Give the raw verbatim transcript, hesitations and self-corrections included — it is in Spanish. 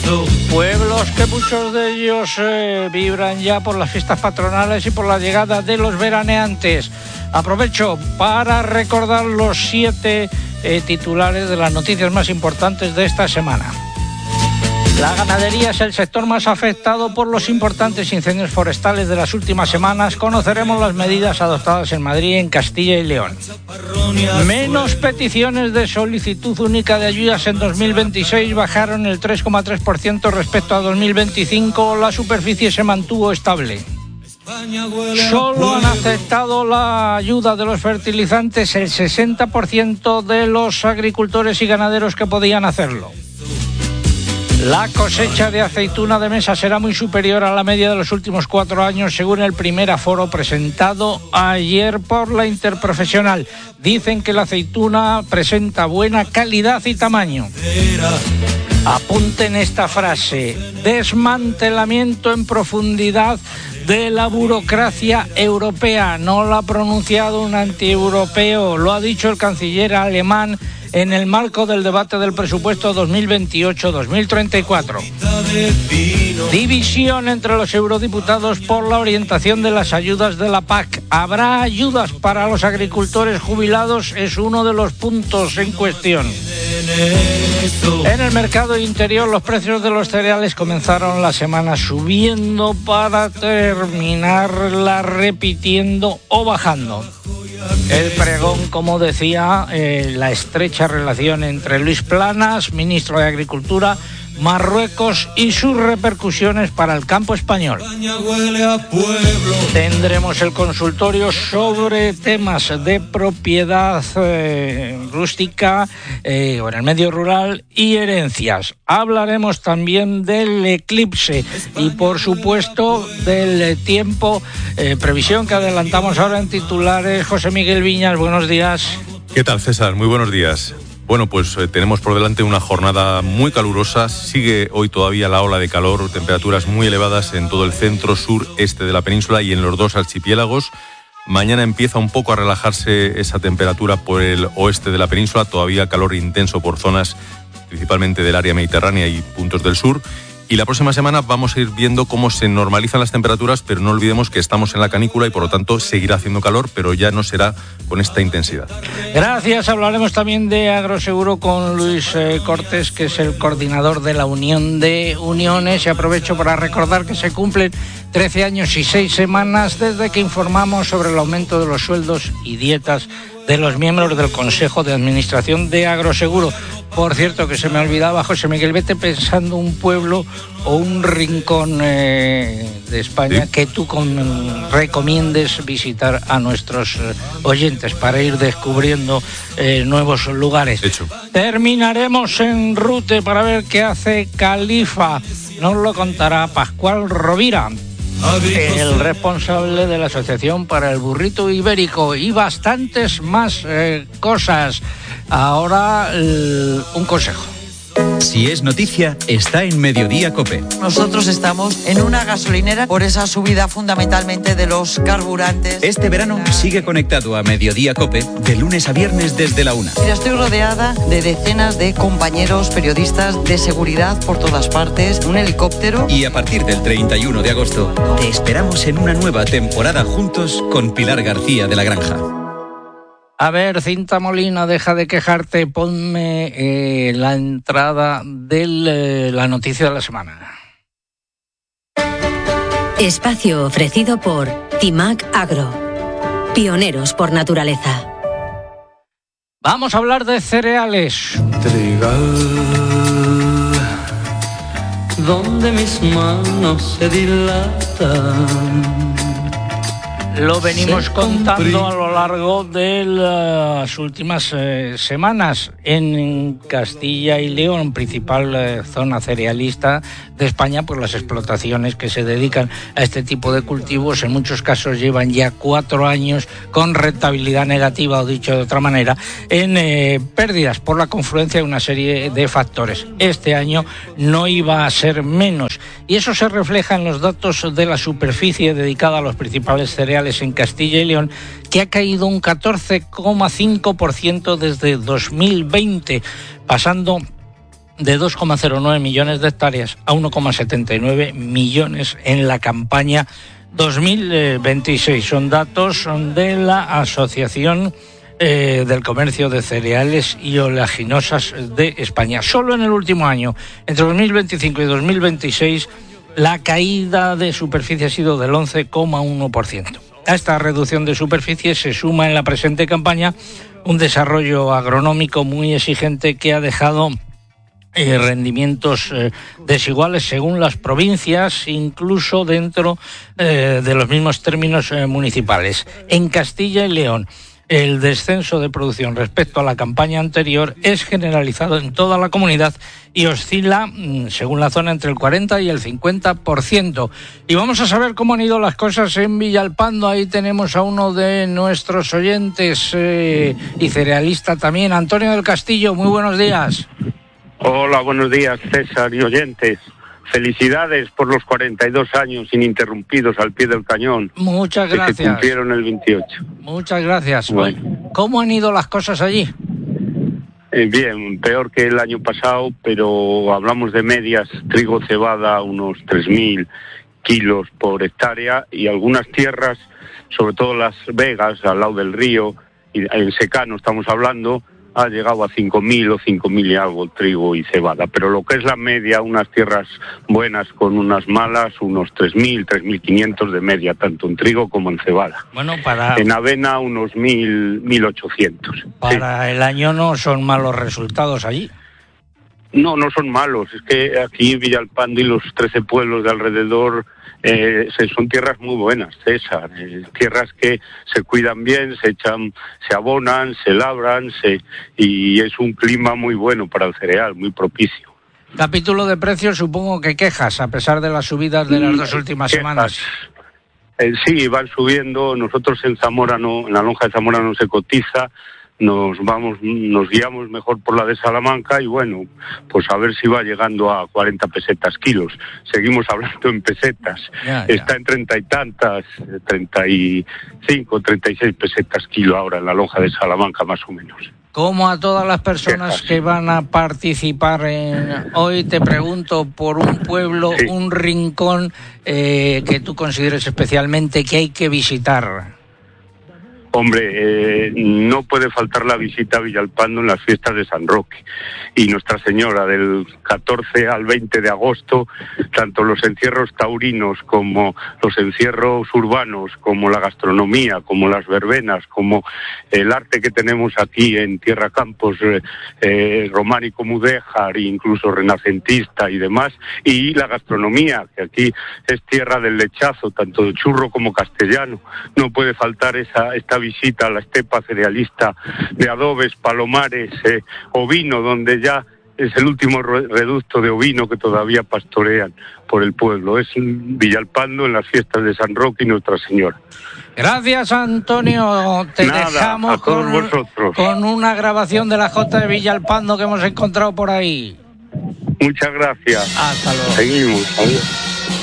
Pueblos que muchos de ellos eh, vibran ya por las fiestas patronales y por la llegada de los veraneantes. Aprovecho para recordar los siete eh, titulares de las noticias más importantes de esta semana. La ganadería es el sector más afectado por los importantes incendios forestales de las últimas semanas. Conoceremos las medidas adoptadas en Madrid y en Castilla y León. Menos peticiones de solicitud única de ayudas en dos mil veintiséis, bajaron el tres coma tres por ciento respecto a dos mil veinticinco. La superficie se mantuvo estable. Solo han aceptado la ayuda de los fertilizantes el sesenta por ciento de los agricultores y ganaderos que podían hacerlo. La cosecha de aceituna de mesa será muy superior a la media de los últimos cuatro años, según el primer aforo presentado ayer por la Interprofesional. Dicen que la aceituna presenta buena calidad y tamaño. Apunten esta frase: desmantelamiento en profundidad de la burocracia europea. No lo ha pronunciado un antieuropeo, lo ha dicho el canciller alemán en el marco del debate del presupuesto dos mil veintiocho dos mil treinta y cuatro. División entre los eurodiputados por la orientación de las ayudas de la P A C. ¿Habrá ayudas para los agricultores jubilados? Es uno de los puntos en cuestión. En el mercado interior, los precios de los cereales comenzaron la semana subiendo para terminarla repitiendo o bajando. El pregón, como decía, eh, la estrecha relación entre Luis Planas, ministro de Agricultura, Marruecos y sus repercusiones para el campo español. Tendremos el consultorio sobre temas de propiedad eh, rústica eh, o en el medio rural y herencias. Hablaremos también del eclipse y, por supuesto, del tiempo, eh, previsión que adelantamos ahora en titulares. José Miguel Viñas, buenos días. ¿Qué tal, César? Muy buenos días. Bueno, pues eh, tenemos por delante una jornada muy calurosa. Sigue hoy todavía la ola de calor, temperaturas muy elevadas en todo el centro, sur, este de la península y en los dos archipiélagos. Mañana empieza un poco a relajarse esa temperatura por el oeste de la península, todavía calor intenso por zonas principalmente del área mediterránea y puntos del sur. Y la próxima semana vamos a ir viendo cómo se normalizan las temperaturas, pero no olvidemos que estamos en la canícula y por lo tanto seguirá haciendo calor, pero ya no será con esta intensidad. Gracias. Hablaremos también de Agroseguro con Luis eh, Cortés, que es el coordinador de la Unión de Uniones. Y aprovecho para recordar que se cumplen trece años y seis semanas desde que informamos sobre el aumento de los sueldos y dietas de los miembros del Consejo de Administración de Agroseguro. Por cierto, que se me olvidaba, José Miguel, vete pensando un pueblo o un rincón eh, de España ¿Sí? que tú con, recomiendes visitar a nuestros eh, oyentes para ir descubriendo eh, nuevos lugares. Hecho. Terminaremos en Rute para ver qué hace Califa. Nos lo contará Pascual Rovira, el responsable de la Asociación para el Burrito Ibérico, y bastantes más eh, cosas. Ahora, eh, un consejo. Si es noticia, está en Mediodía COPE. Nosotros estamos en una gasolinera por esa subida fundamentalmente de los carburantes. Este verano sigue conectado a Mediodía COPE de lunes a viernes desde la una. Mira, estoy rodeada de decenas de compañeros periodistas de seguridad por todas partes, un helicóptero. Y a partir del treinta y uno de agosto te esperamos en una nueva temporada juntos con Pilar García de la Granja. A ver, Cinta Molina, deja de quejarte, ponme eh, la entrada de eh, la noticia de la semana. Espacio ofrecido por Timac Agro, pioneros por naturaleza. Vamos a hablar de cereales. Trigal, donde mis manos se dilatan. Lo venimos contando a lo largo de las últimas eh, semanas. En Castilla y León, principal eh, zona cerealista de España, pues las explotaciones que se dedican a este tipo de cultivos en muchos casos llevan ya cuatro años con rentabilidad negativa, o dicho de otra manera, en eh, pérdidas por la confluencia de una serie de factores. Este año no iba a ser menos, y eso se refleja en los datos de la superficie dedicada a los principales cereales en Castilla y León, que ha caído un catorce coma cinco por ciento desde dos mil veinte, pasando de dos coma cero nueve millones de hectáreas a uno coma setenta y nueve millones en la campaña dos mil veintiséis. Son datos de la Asociación eh, del Comercio de Cereales y Oleaginosas de España. Solo en el último año, entre dos mil veinticinco y dos mil veintiséis, la caída de superficie ha sido del once coma uno por ciento. A esta reducción de superficie se suma en la presente campaña un desarrollo agronómico muy exigente que ha dejado eh, rendimientos eh, desiguales según las provincias, incluso dentro eh, de los mismos términos eh, municipales. En Castilla y León, el descenso de producción respecto a la campaña anterior es generalizado en toda la comunidad y oscila, según la zona, entre el cuarenta y el cincuenta por ciento. Y vamos a saber cómo han ido las cosas en Villalpando. Ahí tenemos a uno de nuestros oyentes eh, y cerealista también, Antonio del Castillo. Muy buenos días. Hola, buenos días, César y oyentes. Felicidades por los cuarenta y dos años ininterrumpidos al pie del cañón. Muchas gracias. Que se cumplieron el veintiocho. Muchas gracias. Bueno. ¿Cómo han ido las cosas allí? Eh, bien, peor que el año pasado, pero hablamos de medias, trigo, cebada, unos tres mil kilos por hectárea, y algunas tierras, sobre todo las Vegas, al lado del río, y en secano estamos hablando, ha llegado a cinco mil o cinco mil y algo trigo y cebada, pero lo que es la media, unas tierras buenas con unas malas, unos tres mil, tres mil quinientos de media, tanto en trigo como en cebada. Bueno, para... En avena unos mil, mil ochocientos. Para sí. El año no son malos resultados allí. No, no son malos, es que aquí Villalpando y los trece pueblos de alrededor eh, son tierras muy buenas, César, eh, tierras que se cuidan bien, se echan, se abonan, se labran, se, y es un clima muy bueno para el cereal, muy propicio. Capítulo de precios, supongo que quejas, a pesar de las subidas de las dos últimas quejas. semanas. Eh, sí, van subiendo, nosotros en Zamora, no, en la lonja de Zamora no se cotiza, nos vamos, nos guiamos mejor por la de Salamanca y bueno, pues a ver si va llegando a cuarenta pesetas kilos. Seguimos hablando en pesetas. Ya, ya. Está en treinta y tantas, treinta y cinco, treinta y seis pesetas kilo ahora en la lonja de Salamanca más o menos. Como a todas las personas que van a participar en hoy, te pregunto por un pueblo, sí. un rincón eh, que tú consideres especialmente que hay que visitar. Hombre, eh, no puede faltar la visita a Villalpando en las fiestas de San Roque y Nuestra Señora del catorce al veinte de agosto, tanto los encierros taurinos como los encierros urbanos, como la gastronomía, como las verbenas, como el arte que tenemos aquí en Tierra Campos, eh, eh, románico mudéjar, incluso renacentista y demás, y la gastronomía, que aquí es tierra del lechazo, tanto de churro como castellano. No puede faltar esa esta visita a la estepa cerealista de Adobes, Palomares, eh, Ovino, donde ya es el último reducto de ovino que todavía pastorean por el pueblo. Es Villalpando en las fiestas de San Roque y Nuestra Señora. Gracias, Antonio. Te Nada, dejamos a todos con, vosotros. con una grabación de la Jota de Villalpando que hemos encontrado por ahí. Muchas gracias. Hasta luego. Seguimos. Adiós.